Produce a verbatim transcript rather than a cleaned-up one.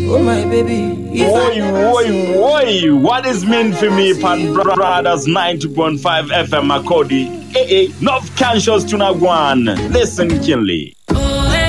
Oh my baby. Oi, oi, oi. What is mean for me, Pan Brothers ninety point five F M Makodi? Eh, eh. North Conscious Tunagwan. Listen, Kinley.